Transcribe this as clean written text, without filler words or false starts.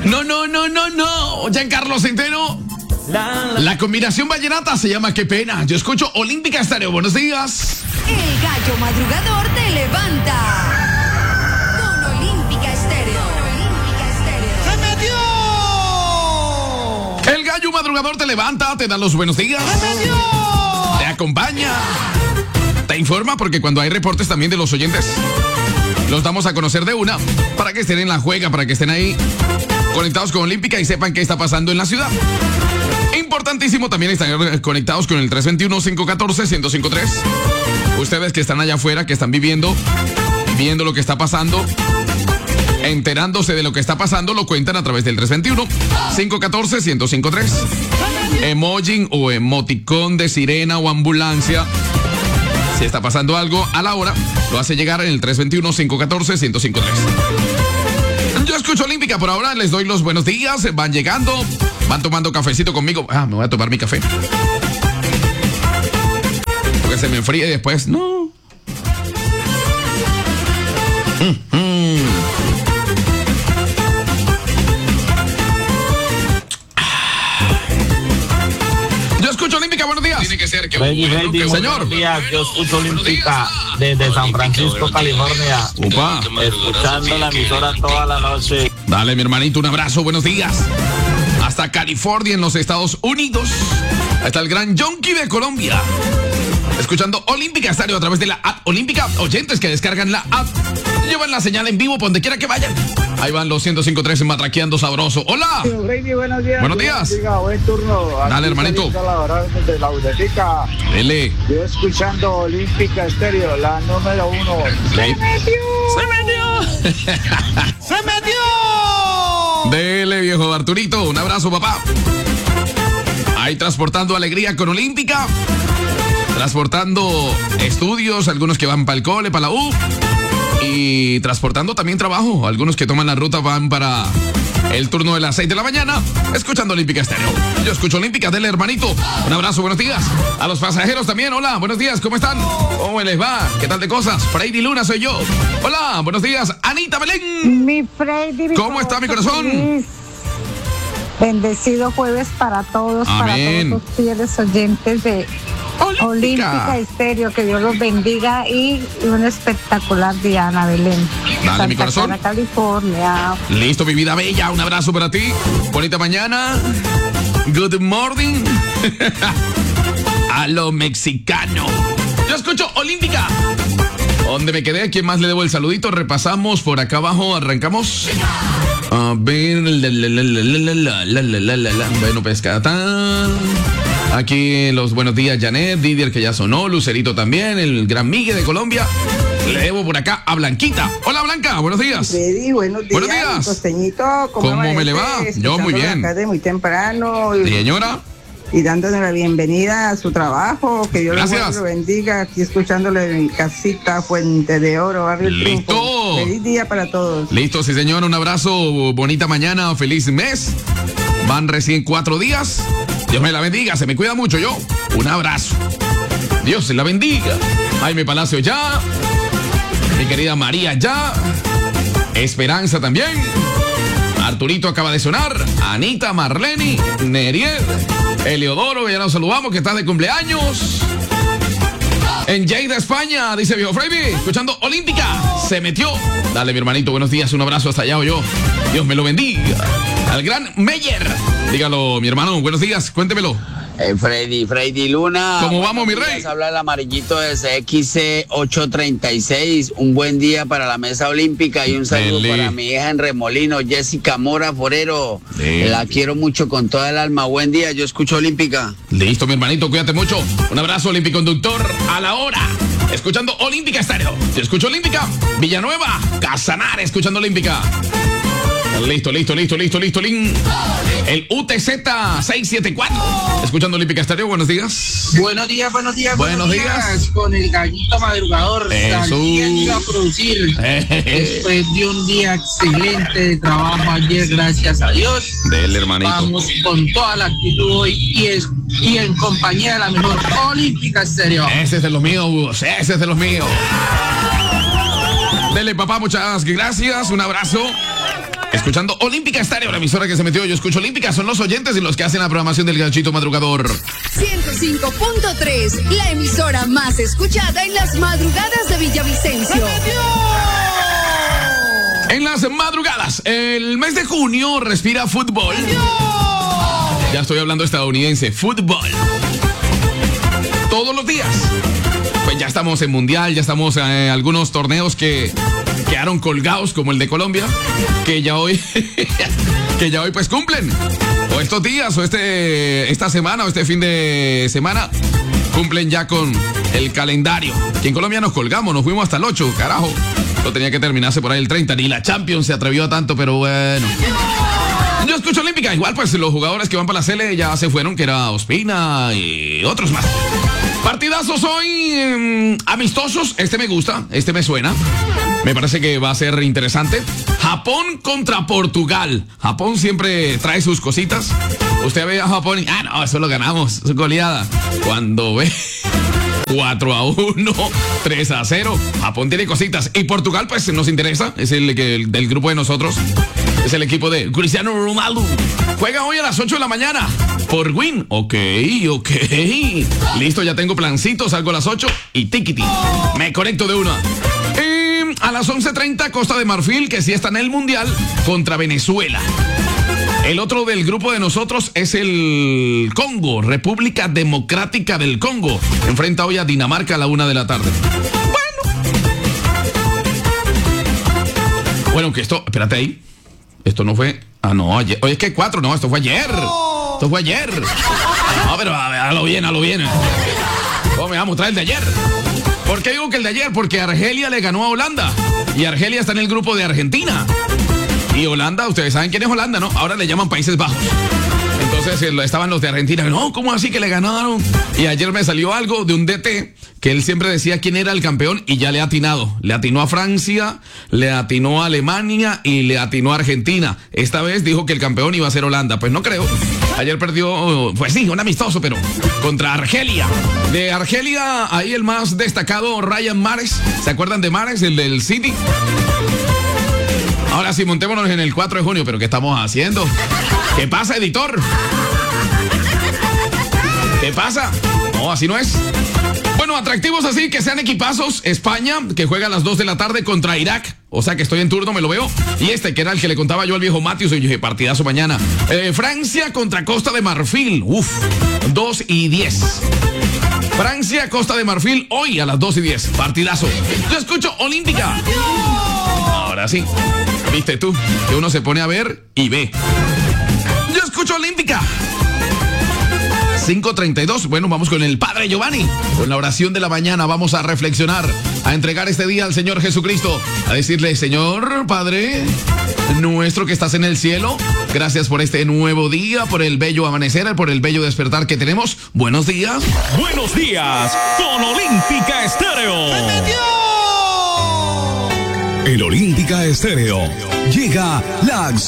No. Giancarlo Centeno. La combinación vallenata se llama Qué pena. Yo escucho Olímpica Estéreo. Buenos días. El gallo madrugador te levanta. Con Olímpica Estéreo. ¡Se metió! El gallo madrugador te levanta, te da los buenos días. ¡Se metió! Te acompaña. Te informa porque cuando hay reportes también de los oyentes, los damos a conocer de una para que estén en la juega, para que estén ahí conectados con Olímpica y sepan qué está pasando en la ciudad. Importantísimo también estar conectados con el 321-514-1053. Ustedes que están allá afuera, que están viendo lo que está pasando, enterándose de lo que está pasando, lo cuentan a través del 321-514-1053. Emoji o emoticón de sirena o ambulancia. Si está pasando algo a la hora, lo hace llegar en el 321-514-1053. Yo escucho Olímpica por ahora, les doy los buenos días, van llegando, van tomando cafecito conmigo. Me voy a tomar mi café. Porque se me enfría y después, no. Yo escucho Olímpica, buenos días. Tiene que ser que señor. Buenos días, yo escucho Olímpica desde San Francisco, California. Upa. Escuchando la emisora toda la noche. Dale, mi hermanito, un abrazo, buenos días. Hasta California, en los Estados Unidos. Hasta el gran Yonki de Colombia. Escuchando Olímpica Estéreo a través de la app Olímpica. Oyentes que descargan la app, llevan la señal en vivo por donde quiera que vayan. Ahí van los 105.3 matraqueando sabroso. ¡Hola! Brady, buenos días. Buenos días. Buen turno. Dale, hermanito. De la Udetica. Dele. Yo escuchando Olímpica Estéreo, la número 1. ¡Se metió! Dele, viejo Arturito. Un abrazo, papá. Ahí transportando alegría con Olímpica. Transportando estudios, algunos que van para el cole, para la U. Y transportando también trabajo. Algunos que toman la ruta van para el turno de las 6 de la mañana. Escuchando Olímpica Estéreo. Yo escucho Olímpica, dele, hermanito. Un abrazo, buenos días. A los pasajeros también, hola, buenos días, ¿cómo están? ¿Cómo les va? ¿Qué tal de cosas? Freddy Luna soy yo. Hola, buenos días, Anita Belén. Mi Freddy. ¿Cómo está mi corazón? Feliz. Bendecido jueves para todos, amén. Para todos los fieles oyentes de Olímpica Estéreo, que Dios los bendiga y un espectacular día, Ana Belén. Dale, Santa mi corazón. Clara, California. Listo, mi vida bella, un abrazo para ti. Bonita mañana. Good morning. A lo mexicano. Yo escucho Olímpica. ¿Dónde me quedé? ¿A quién más le debo el saludito? Repasamos por acá abajo, arrancamos. A ver, bueno, pescata. Aquí los buenos días, Janet, Didier que ya sonó, Lucerito también, el gran Miguel de Colombia. Le debo por acá a Blanquita. Hola, Blanca, buenos días. Freddy, buenos días. Buenos días. Costeñito, ¿Cómo me le va? Yo muy bien. Acá de muy temprano. Señora. Y dándole la bienvenida a su trabajo. Que Dios lo bendiga. Aquí escuchándole en mi casita, Fuente de Oro, Barrio Listo. Triunfo. Feliz día para todos. Listo, sí, señor. Un abrazo. Bonita mañana. Feliz mes. Van recién 4 días. Dios me la bendiga. Se me cuida mucho yo. Un abrazo. Dios se la bendiga. Jaime Palacio ya. Mi querida María ya. Esperanza también. Arturito acaba de sonar. Anita, Marlene, Neriel, Eliodoro, que ya nos saludamos, que está de cumpleaños. En Lleida, España, dice viejo Freddy, escuchando Olímpica, se metió. Dale, mi hermanito, buenos días, un abrazo hasta allá o yo. Dios me lo bendiga. Al gran Meyer. Dígalo, mi hermano, buenos días, cuéntemelo. Freddy Luna. ¿Cómo vamos, mi rey? Habla el amarillito de CXC 836. Un buen día para la mesa olímpica y un saludo para mi hija en Remolino, Jessica Mora Forero. La quiero mucho con toda el alma. Buen día, yo escucho Olímpica. Listo, mi hermanito, cuídate mucho. Un abrazo, Olímpico-conductor, a la hora. Escuchando Olímpica Estéreo. Yo escucho Olímpica. Villanueva, Casanare, escuchando Olímpica. Listo. El UTZ 674. Escuchando Olímpica Estéreo, buenos días. Buenos días. Buenos días. Con el gallito madrugador. También iba a producir. Después de un día excelente de trabajo ayer, gracias a Dios. Del hermanito. Vamos con toda la actitud hoy y en compañía de la mejor Olímpica Estéreo. Ese es de los míos, ese es de los míos. Dele, papá, muchas gracias. Un abrazo. Escuchando Olímpica Estéreo, la emisora que se metió. Yo escucho Olímpica, son los oyentes y los que hacen la programación del Gachito Madrugador. 105.3, la emisora más escuchada en las madrugadas de Villavicencio. En las madrugadas, el mes de junio respira fútbol. Ya estoy hablando estadounidense, fútbol. Todos los días. Pues ya estamos en mundial, ya estamos en algunos torneos que quedaron colgados, como el de Colombia, que ya hoy pues cumplen. O estos días, o esta semana, o este fin de semana, cumplen ya con el calendario. Aquí en Colombia nos colgamos, nos fuimos hasta el 8, carajo. Lo tenía que terminarse por ahí el 30, ni la Champions se atrevió a tanto, pero bueno. Yo escucho Olímpica, igual pues los jugadores que van para la Sele ya se fueron, que era Ospina y otros más. Partidazos hoy, amistosos, este me gusta, este me suena. Me parece que va a ser interesante. Japón contra Portugal. Japón siempre trae sus cositas. Usted ve a Japón y, no, eso lo ganamos, es goleada. Cuando ve 4-1, 3-0, Japón tiene cositas. Y Portugal, pues, nos interesa, es el del grupo de nosotros. Es el equipo de Cristiano Ronaldo. Juega hoy a las 8 de la mañana por Win. Ok. Listo, ya tengo plancito, salgo a las 8 y tiquiti. Me conecto de una. A las 11:30, Costa de Marfil, que sí está en el Mundial, contra Venezuela. El otro del grupo de nosotros es el Congo, República Democrática del Congo. Enfrenta hoy a Dinamarca a la 1 de la tarde. Bueno, que esto, espérate ahí. Esto no fue. No, ayer. Oye, es que 4, no, esto fue ayer. Esto fue ayer. No, pero a lo bien. ¿Cómo me vamos a traer el de ayer? ¿Por qué digo que el de ayer? Porque Argelia le ganó a Holanda. Y Argelia está en el grupo de Argentina. Y Holanda, ustedes saben quién es Holanda, ¿no? Ahora le llaman Países Bajos. Entonces estaban los de Argentina. No, ¿cómo así que le ganaron? Y ayer me salió algo de un DT que él siempre decía quién era el campeón y ya le ha atinado. Le atinó a Francia, le atinó a Alemania y le atinó a Argentina. Esta vez dijo que el campeón iba a ser Holanda. Pues no creo. Ayer perdió, pues sí, un amistoso, pero contra Argelia. De Argelia, ahí el más destacado, Ryan Mahrez. ¿Se acuerdan de Mahrez, el del City? Ahora sí, montémonos en el 4 de junio, pero ¿qué estamos haciendo? ¿Qué pasa, editor? ¿Qué pasa? No, así no es. Bueno, atractivos así, que sean equipazos. España, que juega a las 2 de la tarde contra Irak. O sea que estoy en turno, me lo veo. Y que era el que le contaba yo al viejo Matius. Y yo dije, partidazo mañana. Francia contra Costa de Marfil. 2:10. Francia, Costa de Marfil, hoy a las 2:10. Partidazo. Yo escucho Olímpica. Ahora sí. ¿Viste tú? Que uno se pone a ver y ve. Yo escucho Olímpica. 5:32. Bueno, vamos con el Padre Giovanni. Con la oración de la mañana vamos a reflexionar, a entregar este día al Señor Jesucristo, a decirle: Señor Padre nuestro que estás en el cielo, gracias por este nuevo día, por el bello amanecer, por el bello despertar que tenemos. Buenos días. Buenos días con Olímpica Estéreo. ¡Se metió! El Olímpica Estéreo. Llega la acción.